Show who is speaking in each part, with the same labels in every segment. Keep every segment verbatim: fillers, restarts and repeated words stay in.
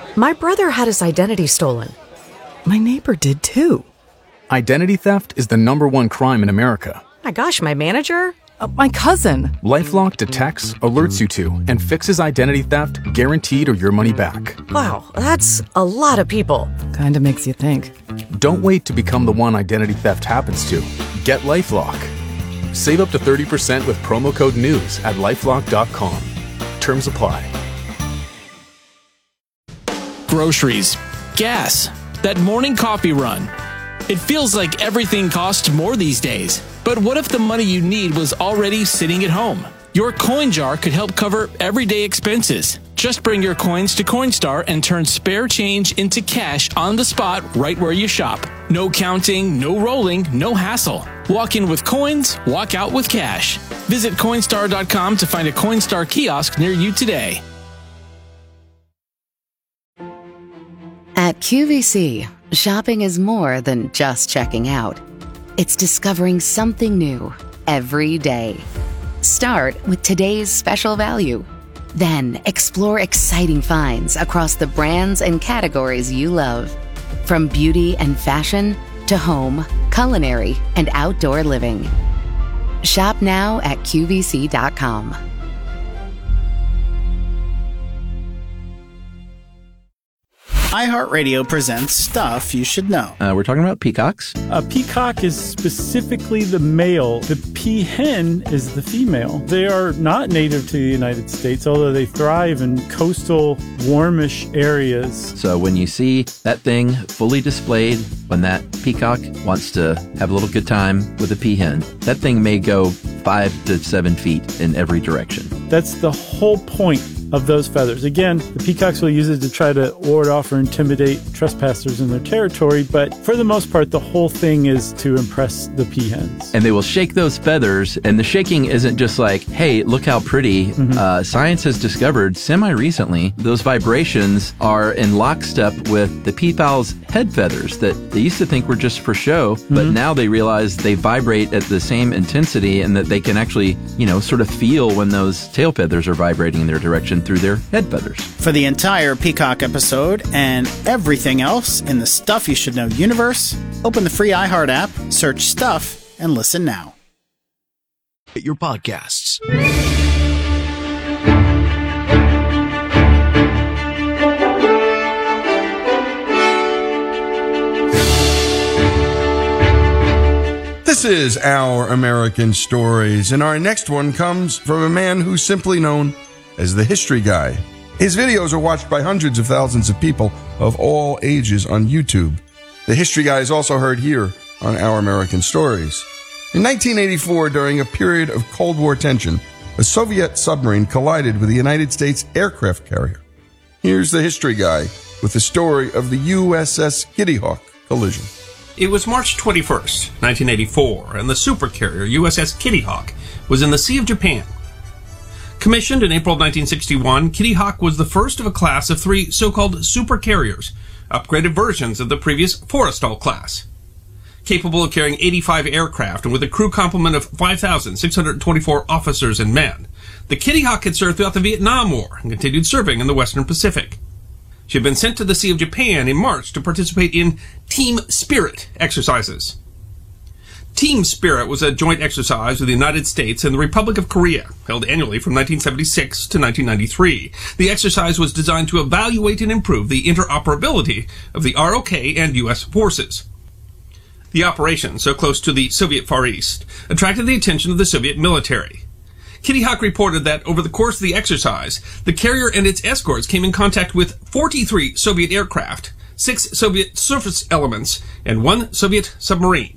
Speaker 1: My brother had his identity stolen.
Speaker 2: My neighbor did too.
Speaker 3: Identity theft is the number one crime in America.
Speaker 1: My gosh, my manager?
Speaker 2: Uh, my cousin.
Speaker 3: LifeLock detects, alerts you to, and fixes identity theft guaranteed or your money back.
Speaker 1: Wow, that's a lot of people.
Speaker 2: Kinda makes you think.
Speaker 3: Don't wait to become the one identity theft happens to. Get LifeLock. Save up to thirty percent with promo code NEWS at lifelock dot com. Terms apply.
Speaker 4: Groceries, gas, that morning coffee run. It feels like everything costs more these days. But what if the money you need was already sitting at home? Your coin jar could help cover everyday expenses. Just bring your coins to Coinstar and turn spare change into cash on the spot right where you shop. No counting, no rolling, no hassle. Walk in with coins, walk out with cash. Visit Coinstar dot com to find a Coinstar kiosk near you today.
Speaker 5: At Q V C, shopping is more than just checking out. It's discovering something new every day. Start with today's special value. Then explore exciting finds across the brands and categories you love. From beauty and fashion to home, culinary, and outdoor living. Shop now at Q V C dot com.
Speaker 6: iHeartRadio presents Stuff You Should Know.
Speaker 7: Uh, we're talking about peacocks.
Speaker 8: A peacock is specifically the male. The peahen is the female. They are not native to the United States, although they thrive in coastal, warmish areas.
Speaker 7: So when you see that thing fully displayed, when that peacock wants to have a little good time with a peahen, that thing may go five to seven feet in every direction.
Speaker 8: That's the whole point of those feathers. Again, the peacocks will use it to try to ward off or intimidate trespassers in their territory, but for the most part, the whole thing is to impress the peahens.
Speaker 7: And they will shake those feathers, and the shaking isn't just like, hey, look how pretty. Mm-hmm. Uh, science has discovered semi-recently those vibrations are in lockstep with the peafowl's head feathers that they used to think were just for show, mm-hmm. but now they realize they vibrate at the same intensity and that they can actually, you know, sort of feel when those tail feathers are vibrating in their direction through their head feathers.
Speaker 6: For the entire Peacock episode and everything else in the Stuff You Should Know universe, open the free iHeart app, search Stuff, and listen now.
Speaker 9: Get your podcasts.
Speaker 10: This is Our American Stories, and our next one comes from a man who's simply known as the History Guy. His videos are watched by hundreds of thousands of people of all ages on YouTube. The History Guy is also heard here on Our American Stories. In nineteen eighty-four, during a period of Cold War tension, a Soviet submarine collided with a United States aircraft carrier. Here's the History Guy with the story of the U S S Kitty Hawk collision.
Speaker 11: It was March twenty-first, nineteen eighty-four, and the supercarrier U S S Kitty Hawk was in the Sea of Japan. Commissioned in April of nineteen sixty-one, Kitty Hawk was the first of a class of three so-called supercarriers, upgraded versions of the previous Forrestal class. Capable of carrying eighty-five aircraft and with a crew complement of five thousand six hundred twenty-four officers and men, the Kitty Hawk had served throughout the Vietnam War and continued serving in the Western Pacific. She had been sent to the Sea of Japan in March to participate in Team Spirit exercises. Team Spirit was a joint exercise with the United States and the Republic of Korea, held annually from nineteen seventy-six to nineteen ninety-three. The exercise was designed to evaluate and improve the interoperability of the R O K and U S forces. The operation, so close to the Soviet Far East, attracted the attention of the Soviet military. Kitty Hawk reported that over the course of the exercise, the carrier and its escorts came in contact with forty-three Soviet aircraft, six Soviet surface elements, and one Soviet submarine.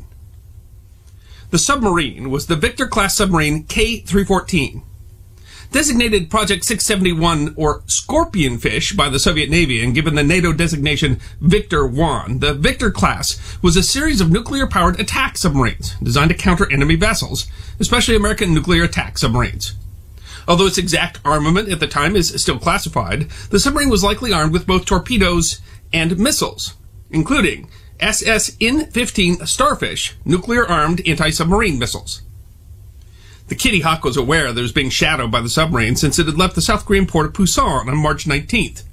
Speaker 11: The submarine was the Victor-class submarine K three fourteen. Designated Project six seventy-one, or Scorpionfish, by the Soviet Navy and given the NATO designation Victor one, the Victor class was a series of nuclear-powered attack submarines designed to counter enemy vessels, especially American nuclear attack submarines. Although its exact armament at the time is still classified, the submarine was likely armed with both torpedoes and missiles, including S S N fifteen Starfish nuclear-armed anti-submarine missiles. The Kitty Hawk was aware that it was being shadowed by the submarine since it had left the South Korean port of Pusan on March nineteenth.